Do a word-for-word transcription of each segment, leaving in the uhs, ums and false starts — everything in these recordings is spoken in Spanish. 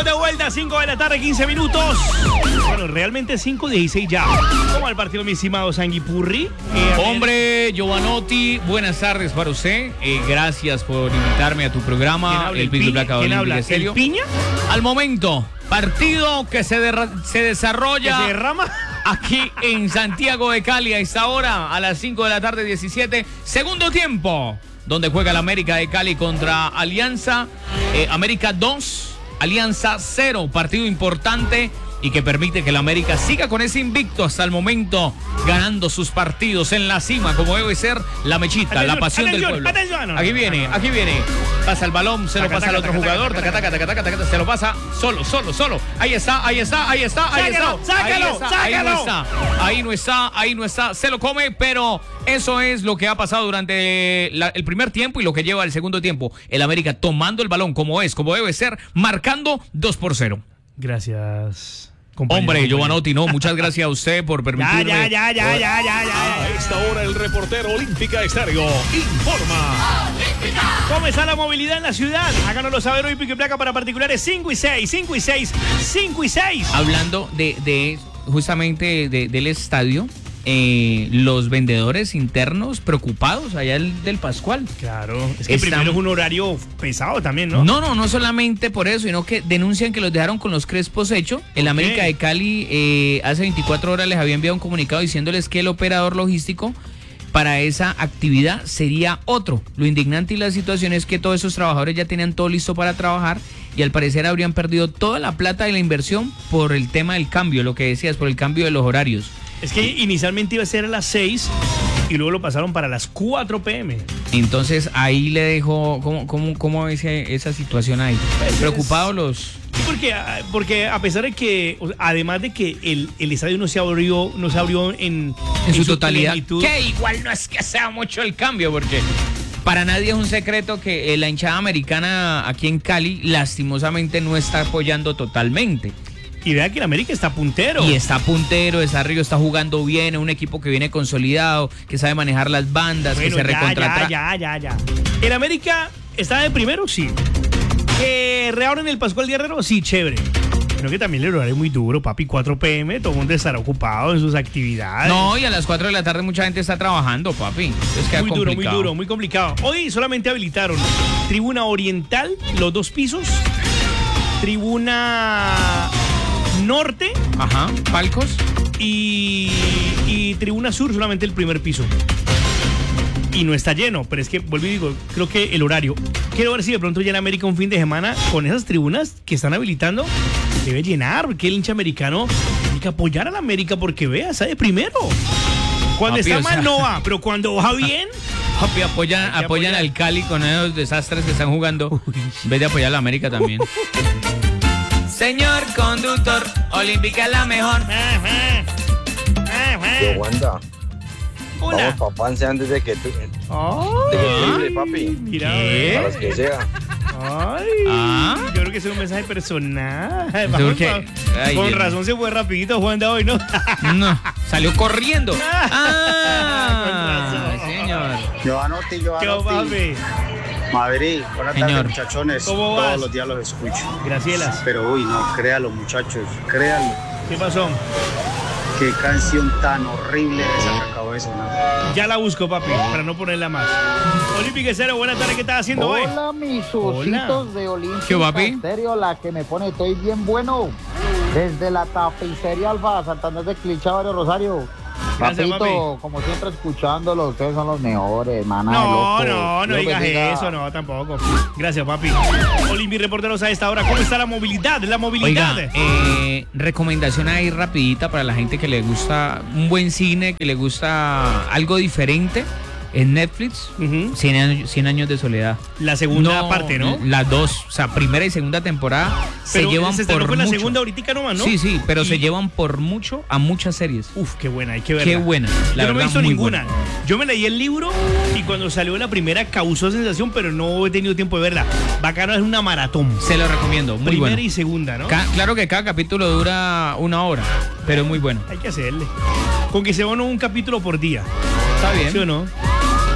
Estamos de vuelta, cinco de la tarde, quince minutos. Bueno, realmente cinco dieciséis ya. ¿Cómo va el partido, mi estimado Sanguipurri? Eh, Hombre, Giovanotti, buenas tardes para usted. Eh, gracias por invitarme a tu programa. El Pico Placa. ¿Quién habla? ¿El Piña? Al momento, partido que se, se desarrolla. ¿Que se derrama? Aquí en Santiago de Cali a esta hora, a las cinco de la tarde, diecisiete. Segundo tiempo, donde juega el América de Cali contra Alianza. Eh, América dos, Alianza cero. Partido importante y que permite que el América siga con ese invicto hasta el momento, ganando sus partidos en la cima, como debe ser la mechita, atención, la pasión atención, del pueblo. Atención. Aquí viene, aquí viene. Pasa el balón, se taca, lo pasa taca, al otro taca, jugador, taca, taca, taca, taca, taca, taca, se lo pasa solo, solo, solo. Ahí está, ahí está, ahí está, ahí sácalo, está. Sácalo, ahí está, sácalo. ahí no está, ahí no está, ahí no está. Se lo come, pero eso es lo que ha pasado durante la, el primer tiempo y lo que lleva el segundo tiempo. El América tomando el balón como es, como debe ser, marcando dos por cero. Gracias. Compañero, Hombre, Giovanotti, no, muchas gracias a usted por permitirme. Ya, ya, ya, ya, ya, ya, ya. A esta hora el reportero Olímpica Estéreo informa. ¿Cómo está la movilidad en la ciudad? Háganoslo saber hoy, Pico y Placa para particulares cinco y seis, cinco y seis, cinco y seis. Hablando de, de justamente de, del estadio, eh, los vendedores internos preocupados allá del, del Pascual. Claro, es que Están... primero es un horario pesado también, ¿no? No, no, no solamente por eso, sino que denuncian que los dejaron con los crespos hechos. El América okay. de Cali eh, hace veinticuatro horas les había enviado un comunicado diciéndoles que el operador logístico para esa actividad sería otro. Lo indignante y la situación es que todos esos trabajadores ya tenían todo listo para trabajar y al parecer habrían perdido toda la plata de la inversión por el tema del cambio, lo que decías, por el cambio de los horarios. Es que inicialmente iba a ser a las seis y luego lo pasaron para las cuatro pe eme. Entonces ahí le dejo, ¿cómo, cómo, cómo es esa situación ahí? Pues Preocupados es... los... Sí, porque, porque a pesar de que, además de que el, el estadio no se abrió, no se abrió en, en, en su, su totalidad, plenitud. Que igual no es que sea mucho el cambio, porque para nadie es un secreto que la hinchada americana aquí en Cali lastimosamente no está apoyando totalmente. Y vea que el América está puntero. Y está puntero, está arriba, está jugando bien, es un equipo que viene consolidado, que sabe manejar las bandas, bueno, que se recontrata. Ya, ya, ya, ya. ¿El América está de primero? Sí. ¿Que reabren el Pascual Guerrero? Sí, chévere. Pero que también el horario es muy duro, papi, cuatro pe eme, todo el mundo estará ocupado en sus actividades. No, y a las cuatro de la tarde mucha gente está trabajando, papi. Es que muy es duro, muy duro, muy complicado. Hoy solamente habilitaron tribuna oriental, los dos pisos, tribuna norte, ajá, palcos y, y tribuna sur, solamente el primer piso. Y no está lleno, pero es que, vuelvo y digo, creo que el horario, quiero ver si de pronto llena América un fin de semana con esas tribunas que están habilitando, debe llenar, porque el hincha americano tiene que apoyar a la América porque vea, está de primero. Cuando papi, está mal, o sea, no va, pero cuando va bien... Papi, apoyan, apoyan al Cali con esos desastres que están jugando, uy, en vez de apoyar a la América también. Señor conductor, Olímpica es la mejor. Yo, Wanda. Hola. Vamos, papá, antes de que tú. Oh, de que tú libre, papi. Mira, ¿qué? Para los que sea. Ay, ¿Ah? Yo creo que es un mensaje personal. Vamos, que, ay, con Dios. razón se fue rapidito Juanda hoy, ¿no? No, salió corriendo. Ah, ah señor. Giovanotti, Giovanotti. papi? Maverick, buenas Señor. tardes, muchachones. ¿Cómo Todos vas? los días los escucho. Gracielas. Pero uy, no, créalo, muchachos, créalo. ¿Qué pasó? Qué canción tan horrible esa que acabo de sonar. Ya la busco, papi, para no ponerla más. Olímpica Cero, buenas tardes, ¿qué estás haciendo hoy? Hola, mis ositos de ¿Qué, Olímpica papi? Estéreo, la que me pone, estoy bien bueno. Desde la tapicería Alfa Santander de Clichá, Barrio Rosario. Gracias, Papito, papi. como siempre escuchándolo, ustedes son los mejores, maná de No, loco. no, no Dios digas bendiga. eso, no, tampoco. Gracias, papi. Olímpica Reporteros a esta hora, ¿cómo está la movilidad? La movilidad. Oiga, eh, recomendación ahí rapidita para la gente que le gusta un buen cine, que le gusta algo diferente. En Netflix, uh-huh. cien años, cien años de soledad. La segunda no, parte, ¿no? Las dos, o sea, primera y segunda temporada pero se llevan se por fue mucho. la segunda ahorita nomás, ¿no? Sí, sí, pero y... se llevan por mucho a muchas series. Uf, qué buena, hay que verla. Qué buena, la Yo no me he verdad, visto muy ninguna. buena. Yo me leí el libro y cuando salió la primera causó sensación, pero no he tenido tiempo de verla. Bacano, es una maratón. Se lo recomiendo, muy Primera bueno. y segunda, ¿no? Ca- claro que cada capítulo dura una hora, pero es muy bueno. Hay que hacerle. Con que se va uno un capítulo por día. Está bien. ¿Sí o no?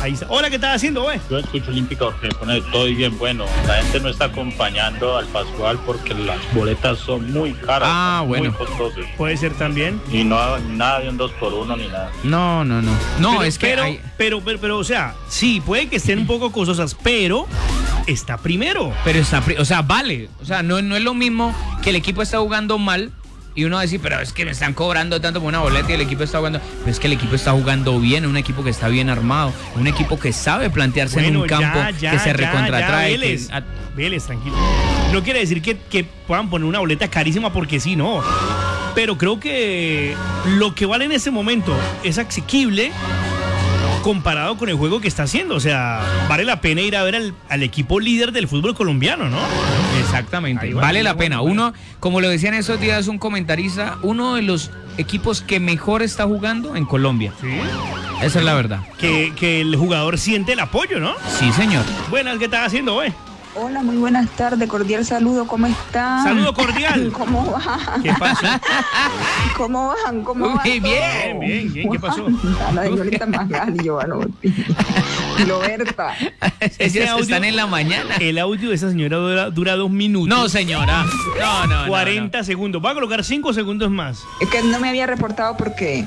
Ahí está. Hola, ¿qué estás haciendo, güey? Yo escucho Olímpica porque pone todo y bien bueno. La gente no está acompañando al Pascual porque las boletas son muy caras. Ah, bueno. Muy costosas. Puede ser también. Y no nada de un dos por uno ni nada. No, no, no. No, pero, es que pero, hay- pero, pero, pero, o sea, sí, puede que estén un poco costosas, pero está primero. Pero está, pri- o sea, vale. O sea, no, no es lo mismo que el equipo está jugando mal y uno va a decir, pero es que me están cobrando tanto por una boleta y el equipo está jugando. Pero es que el equipo está jugando bien, un equipo que está bien armado, un equipo que sabe plantearse en un campo ya, ya, que se ya, recontratrae. ya, Vélez, que- a- Vélez, tranquilo. No quiere decir que, que puedan poner una boleta carísima porque sí, no. Pero creo que lo que vale en ese momento es asequible comparado con el juego que está haciendo. O sea, vale la pena ir a ver al, al equipo líder del fútbol colombiano, ¿no? Exactamente, Ahí va, vale ahí la va, pena. bueno. Uno, como lo decían esos días un comentarista, uno de los equipos que mejor está jugando en Colombia. Sí. Esa es la verdad. Que, que el jugador siente el apoyo, ¿no? Sí, señor. Buenas, ¿qué estás haciendo, güey? Hola, muy buenas tardes, cordial saludo, ¿cómo están? Saludo cordial. ¿Cómo van? ¿Qué pasa? ¿Cómo van? ¿Cómo Uy, van? bien, todos? bien, bien, ¿qué pasó? La de Violeta Magali, Giovanotti, Loberta. Ese Ellos están en la mañana. El audio de esa señora dura, dura dos minutos. No, señora. No, no, no, cuarenta segundos. Va a colocar cinco segundos más. Es que no me había reportado porque...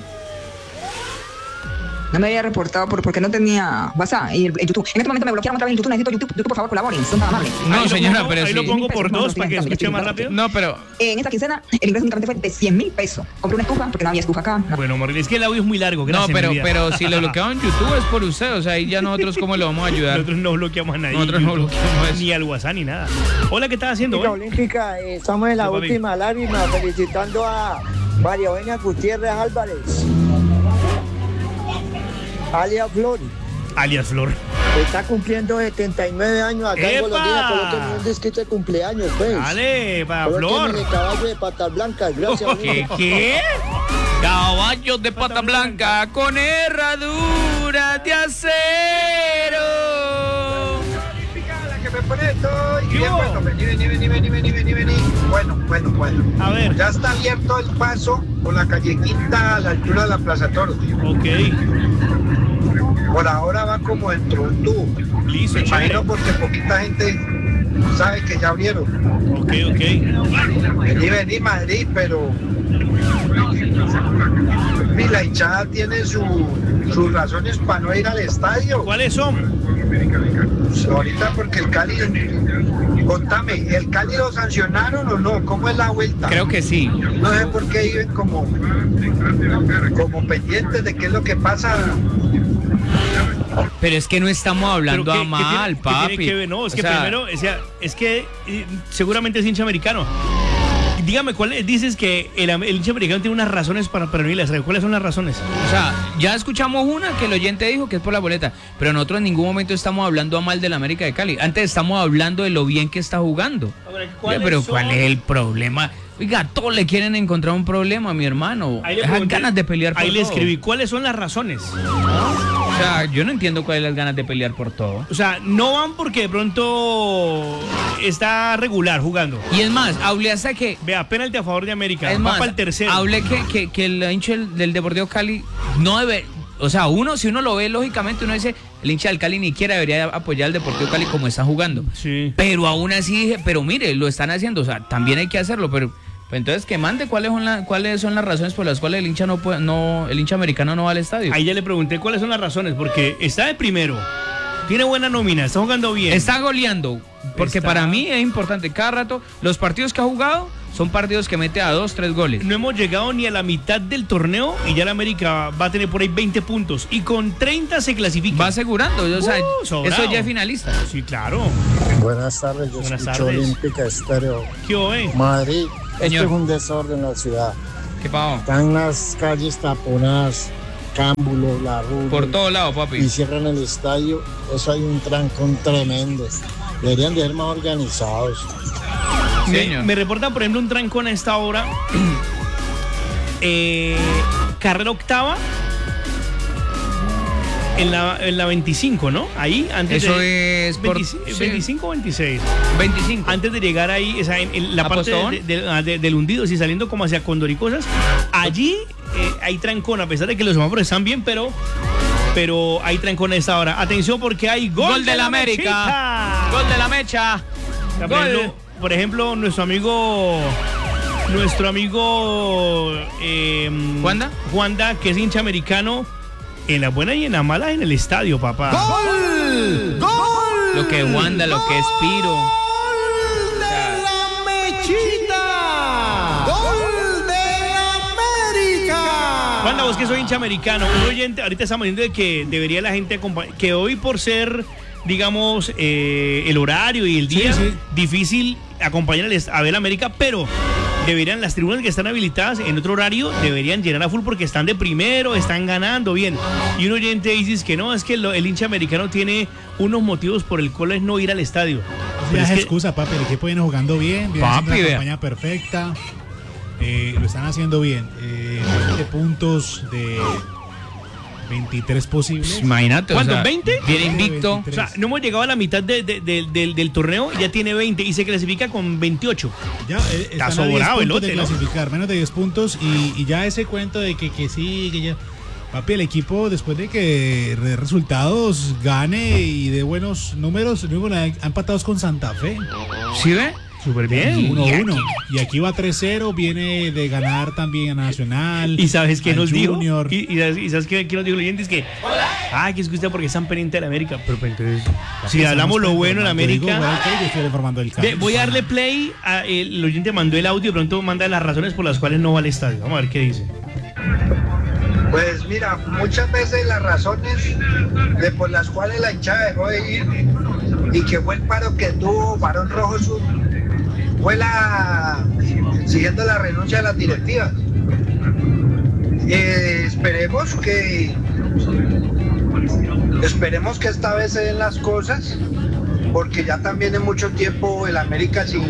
No me había reportado por, porque no tenía WhatsApp y el, el YouTube. En este momento me bloquearon otra vez el YouTube. Necesito YouTube. YouTube, por favor, colaboren. Son tan amables. No, Ahí lo señora, pongo- pero ahí sí. lo pongo por No, dos no, para que no, escuche no, más no, rápido. No, pero En esta quincena, el ingreso únicamente fue de cien mil pesos. Compré una estufa porque no había estufa acá. Bueno, Morel, es que el audio es muy largo. Gracias, no, pero, mi vida. pero si lo bloquearon en YouTube es por usted, o sea, ahí ya nosotros cómo le vamos a ayudar. Nosotros no bloqueamos a nadie. Nosotros no bloqueamos eso. Ni al WhatsApp ni nada. Hola, ¿qué estás haciendo, Olímpica, güey? Olímpica, eh, estamos en la Sí, papi. última lágrima felicitando a María Eugenia Gutiérrez Álvarez, alias Flor, Alias Flor. que está cumpliendo setenta y nueve años acá en ¡Epa! Colombia. Colóquenme un disquito de cumpleaños, pues. Dale, para Colóquenme Flor. el caballo de patas blancas, gracias. ¿Qué? amigo. ¿Qué? Caballos de pata blanca con herraduras de acero. La que me pone todo y ¿Qué bien hubo? bueno, vení, vení, vení, vení, vení, vení, vení. Bueno, bueno, bueno. A ver. Ya está abierto el paso por la calle Quinta a la altura de la Plaza Toro. Ok. Por ahora va como dentro de un tubo. Listo, Me chévere. imagino porque poquita gente sabe que ya abrieron. Ok, ok. Vení, vení, Madrid, pero... Y la hinchada tiene su, sus razones para no ir al estadio. ¿Cuáles son? Pues ahorita porque el Cali... Contame, ¿el Cali lo sancionaron o no? ¿Cómo es la vuelta? Creo que sí. No sé por qué viven como, como pendientes de qué es lo que pasa. Pero es que no estamos hablando Pero a ¿qué- qué mal, tiene- qué papi. tiene que ver? No, es O que sea, primero, o sea, es que eh, seguramente es hincha americano. Dígame, ¿cuál es? Dices que el, el hincha americano tiene unas razones para, para no ir al estadio. ¿Cuáles son las razones? O sea, ya escuchamos una que el oyente dijo que es por la boleta, pero nosotros en ningún momento estamos hablando a mal del América de Cali. Antes estamos hablando de lo bien que está jugando. Oiga, pero ¿cuál es el problema? Oiga, todos le quieren encontrar un problema, mi hermano. Ahí le Esas pregunté- ganas de pelear por Ahí le todo. escribí, ¿cuáles son las razones? O sea, yo no entiendo cuáles son las ganas de pelear por todo. O sea, no van porque de pronto está regular jugando. Y es más, hablé hasta que... Vea, penalti a favor de América. Es Va más, para el tercero. hablé que, que, que el hincha del, del Deportivo Cali no debe... O sea, uno, si uno lo ve lógicamente, uno dice, el hincha del Cali ni siquiera debería apoyar al Deportivo Cali como está jugando. Sí. Pero aún así dije, pero mire, lo están haciendo, o sea, también hay que hacerlo, pero pues entonces que mande cuáles son, la- cuáles son las razones por las cuales el hincha no puede, no, el hincha americano no va al estadio. Ahí ya le pregunté cuáles son las razones, porque está de primero, tiene buena nómina, está jugando bien. Está goleando, porque Está- para mí es importante, cada rato, los partidos que ha jugado son partidos que mete a dos, tres goles. No hemos llegado ni a la mitad del torneo y ya la América va a tener por ahí veinte puntos y con treinta se clasifica. Va asegurando, o sea, Uh, sobrado. eso ya es finalista. Sí, claro. Buenas tardes, yo Buenas escucho tardes. Olímpica Estéreo. ¿Qué hoy? Madrid, esto Señor. es un desorden en la ciudad. ¿Qué pasó? Están las calles taponadas, Cámbulos, La Rubia. Por todos lados, papi. Y cierran el estadio, eso hay un trancón tremendo. Deberían de ser más organizados. Me, Señor. me reportan, por ejemplo, un trancón a esta hora. Eh, carrera octava. En la, en la veinticinco, ¿no? Ahí, antes Eso de. es por- veinticinco, sí. veinticinco o veintiséis. veinticinco. Antes de llegar ahí, o sea, en, en la ¿A parte Postobón? de- de- de- de- del hundido, sí, saliendo como hacia Condor y cosas. Allí eh, hay trancón, a pesar de que los semáforos están bien, pero pero hay trancón a esta hora. Atención porque hay gol, Gol de la América. Mechita. Gol de la mecha. Por Gol. ejemplo, por ejemplo, nuestro amigo, nuestro amigo eh, ¿Juanda? Juanda, que es hincha americano, en la buena y en la mala en el estadio, papá. ¡Gol! ¡Gol! Lo que es Wanda, lo que es Piro. ¡Gol de la Mechita! ¡Gol de América! Juanda, vos que soy hincha americano, un oyente, ahorita estamos diciendo de que debería la gente acompañar, que hoy por ser, digamos, eh, el horario y el día, Sí, sí. difícil acompañar a ver América, pero deberían, las tribunas que están habilitadas en otro horario, deberían llenar a full porque están de primero, están ganando bien. Y un oyente dice que no, es que lo, el hincha americano tiene unos motivos por el cual es no ir al estadio. Ya Pero es es que- excusa, papi. El equipo viene jugando bien, viene Papi, haciendo una vea. campaña perfecta. Eh, lo están haciendo bien. Eh, veinte puntos de veintitrés posibles. Imagínate. ¿Cuánto? o sea, ¿veinte? Viene invicto. O sea, no hemos llegado a la mitad de- de- de- del, del torneo, ya tiene veinte y se clasifica con veintiocho. Ya, eh, Está están a diez sobrado el puntos lote, de ¿no? clasificar, menos de diez puntos. Y, y ya ese cuento de que, que sí, que ya. Papi, el equipo, después de que de resultados gane y de buenos números, luego ha empatados con Santa Fe. ¿Sí ve? Súper bien. uno Y uno. aquí- Y aquí va tres cero, viene de ganar también a Nacional. ¿Y sabes qué al nos dijo? Junior. ¿Y, y sabes, y sabes qué, qué nos dijo el oyente? Es que, ah, que es que usted porque están pendientes de la América. Pero pues, entonces, si hablamos lo bueno en la Yo digo, América, bueno, ok, yo estoy informando del ve, cambio. voy a darle play. A, el oyente mandó el audio, de pronto manda las razones por las cuales no va al estadio. Vamos a ver qué dice. Pues mira, muchas veces las razones de por las cuales la hinchada dejó de ir y que fue el paro que tuvo Barón Rojo Sur, fue la siguiendo la renuncia de las directivas. Eh, esperemos que esperemos que esta vez se den las cosas, porque ya también en mucho tiempo el América sin,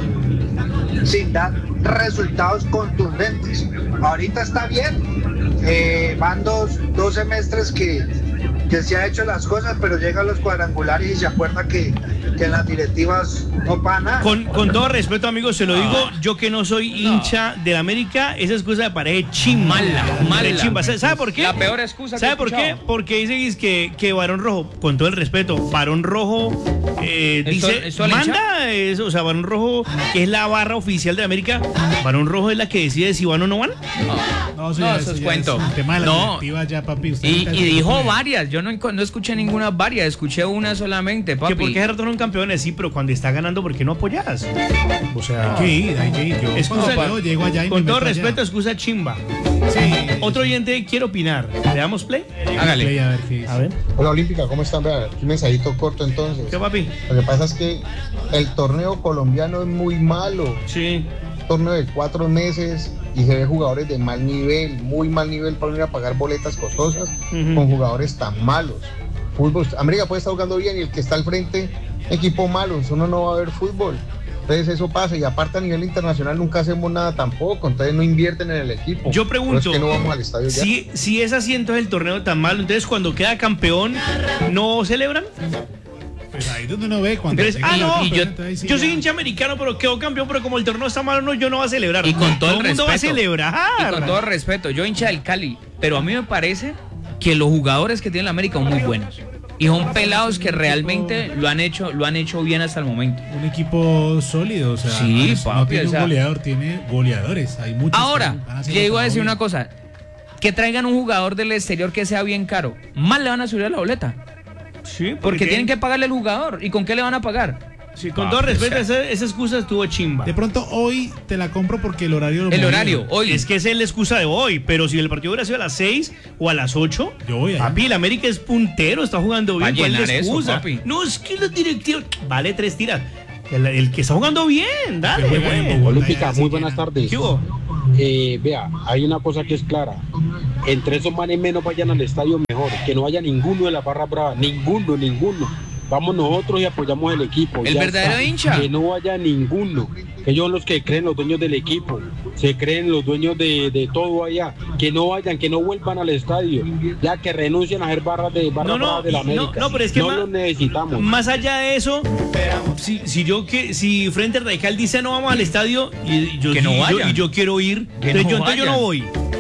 sin dar resultados contundentes. Ahorita está bien, eh, van dos, dos semestres que, que se ha hecho las cosas, pero llegan los cuadrangulares y se acuerda que, que en las directivas no para nada. Con, con todo respeto, amigos, se lo digo, yo que no soy hincha del América, esa excusa me parece chimba. Mala, mala. De chimba. ¿Sabe sabe por qué? La peor excusa que ¿Sabe he por qué? escuchado. Porque dice que, que Barón Rojo, con todo el respeto, Barón Rojo eh, ¿Esto- dice, esto al hincha? manda eso, o sea, Barón Rojo, que es la barra oficial de América, Barón Rojo es la que decide si van o no van. No, No, ya- eso es ya cuento. un tema de la No. directiva ya, papi. Usted Y, ahorita y se dijo pone- varias. Yo no, no escuché ninguna varias. Escuché una solamente, papi. Que porque hace rato no son campeones, sí, pero cuando está ganando, ¿por qué no apoyas? O sea, Hay que ir, hay que ir. Yo excusa, cuando puedo, llego allá y con me todo meto allá. respeto, excusa chimba. Sí. Otro oyente quiere opinar. ¿Le damos play? Hágale. Play, a ver qué dice. A ver. Hola Olímpica, ¿cómo están? Vea, un mensajito corto entonces. ¿Qué, papi? Lo que pasa es que el torneo colombiano es muy malo. Sí. Torneo de cuatro meses y se ve jugadores de mal nivel, muy mal nivel para ir a pagar boletas costosas Ujú. con jugadores tan malos. Fútbol, América puede estar jugando bien y el que está al frente, equipo malo, entonces uno no va a ver fútbol. Entonces eso pasa y aparte a nivel internacional nunca hacemos nada tampoco, entonces no invierten en el equipo. Yo pregunto, Pero es que no vamos al estadio ya. si, si es así entonces el torneo tan malo, entonces cuando queda campeón, ¿no celebran? Pues ahí donde uno ve cuando. Entonces, llega ah, el no, campeón, yo- entonces ahí sí Yo ya- soy hincha americano, pero quedó campeón, pero como el torneo está malo, no, yo no voy a celebrar. Y con todo el el mundo va a respeto. celebrar. Y con todo respeto, yo hincha del Cali, pero a mí me parece que los jugadores que tiene la América son muy buenos. Y son pelados que realmente lo han hecho, lo han hecho bien hasta el momento. Un equipo sólido, o sea, Sí, no, es- no papi, tiene o sea- un goleador, tiene goleadores. Hay muchos. que Ahora, van haciendo le iba a trabajo decir bien. una cosa. Que traigan un jugador del exterior que sea bien caro. Más le van a subir a la boleta. Sí, Porque tienen que pagarle al jugador. ¿Y con qué le van a pagar? Sí, con Ah, todo pues, respeto, o sea- esa, esa excusa estuvo chimba. De pronto hoy te la compro porque el horario. lo El movieron. horario, hoy. Es que esa es la excusa de hoy, pero si el partido hubiera sido a las seis o a las ocho, Yo voy ahí. papi, el América es puntero, está jugando Va a bien. ¿Cuál es la llenar eso, excusa? papi. No, es que los directivos. Vale tres tiras. El, el que está jugando bien, dale, Que juegan en güey. Bogotá, Olímpica, ya se muy buenas llenan. tardes. ¿Qué hubo? Eh, vea, hay una cosa que es clara. Entre esos manes menos vayan al estadio mejor. Que no haya ninguno de la barra brava. Ninguno, ninguno. Vamos nosotros y apoyamos el equipo. El ya verdadero está. hincha. Que no haya ninguno. Ellos son los que creen los dueños del equipo. Se creen los dueños de, de todo allá. Que no vayan, que no vuelvan al estadio. Ya que renuncien a ser barras de, barras No, no, bravas de la y- no, América. no, pero es que no ma- los necesitamos. Más allá de eso, si, si yo que si Frente Radical dice no vamos al estadio y, y yo, Que no y yo- vayan. y yo quiero ir, Que entonces, no yo, entonces yo no vayan. voy.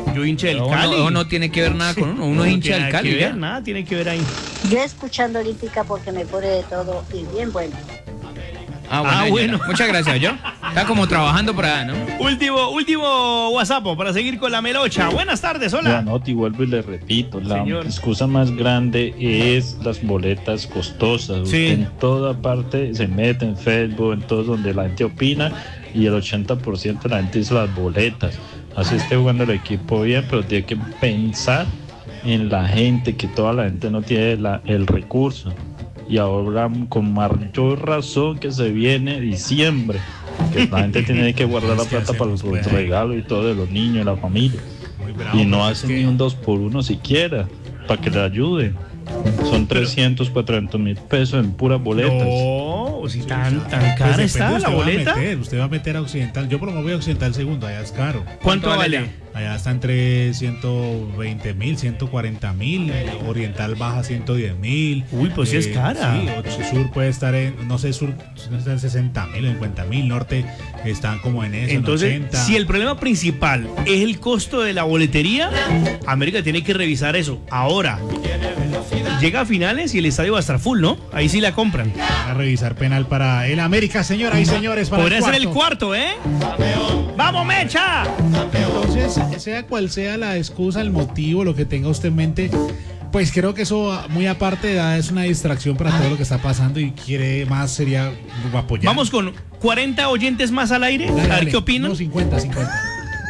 Yo hincha del Pero Cali. uno- no tiene que ver nada con uno, uno es hincha tiene del nada Cali, que ya. ver, nada tiene que ver ahí. Yo escuchando Olímpica porque me pone de todo y bien bueno. Ah, bueno. Ah, señora. bueno. Muchas gracias, yo. Está como trabajando por allá, ¿no? Último, último WhatsApp para seguir con la melocha. Buenas tardes, Ya, hola. Noti, vuelvo y le repito, la Señor. excusa más grande es las boletas costosas. Sí. Usted en toda parte se mete en Facebook, en todo donde la gente opina, y el ochenta por ciento de la gente dice las boletas. Así esté jugando el equipo bien, pero tiene que pensar en la gente, que toda la gente no tiene la- el recurso. Y ahora con mayor razón que se viene diciembre, que la gente tiene que guardar la Es que plata para los hacemos, pues, regalos y todo de los niños y la familia. Muy bravo, Y no pues, es hacen que- ni un dos por uno siquiera, para que le ayuden. Son trescientos, cuatrocientos mil pesos en puras boletas. No, si tan, tan Pues cara depende, está usted la va a boleta. meter, usted va a meter a Occidental. Yo por lo menos voy a Occidental segundo, allá es caro. ¿Cuánto vale vale? allá? Allá está entre ciento veinte mil, ciento cuarenta mil. Oriental baja ciento diez mil. Uy, pues sí es cara. Sí, o- sur puede estar en, no sé, sur está en sesenta mil, cincuenta mil. Norte están como en eso, Entonces, en ochenta. si el problema principal es el costo de la boletería, América tiene que revisar eso. Ahora, llega a finales y el estadio va a estar full, ¿no? Ahí sí la compran. A revisar penal para el América, señoras y señores. Para Podría el ser el cuarto. cuarto, ¿eh? ¡Vamos, Mecha! Entonces, sea cual sea la excusa, el motivo, lo que tenga usted en mente, pues creo que eso, muy aparte, da- es una distracción para todo lo que está pasando y quiere más, sería apoyar. Vamos con cuarenta oyentes más al aire. Dale, A ver dale. qué opinan. No, cincuenta, cincuenta.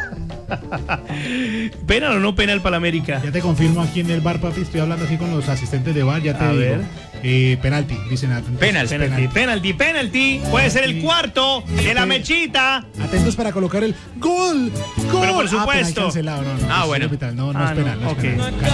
¿Penal o no penal para la América? Ya te confirmo aquí en el bar, papi. Estoy hablando aquí con los asistentes de bar. Ya te A digo. ver. Eh, penalti, dicen. atentos. Penal. Penalti, penalti, penalti. Puede ser el Sí. cuarto de la Mechita. Atentos para colocar el gol. Gol. Pero por Ah, penal supuesto. cancelado. No, no, Ah, eso es bueno. arbitral, No, no Ah, es penal. no, No, es ok. penal.